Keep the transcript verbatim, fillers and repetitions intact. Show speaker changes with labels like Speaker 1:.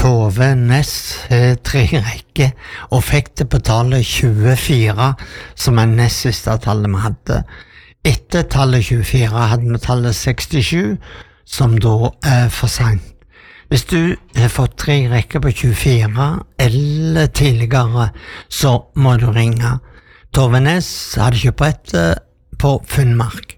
Speaker 1: Tove Næss eh, tre rekker og fikk det på tallet tjuefire, som er nest siste tallet vi hadde. Etter tallet tjuefire hadde vi tallet sekstisju, som da er for sent. Hvis du har fått tre rekker på tjuefire eller tidligere, så må du ringe. Tove Næss hadde kjøpt på Finnmark.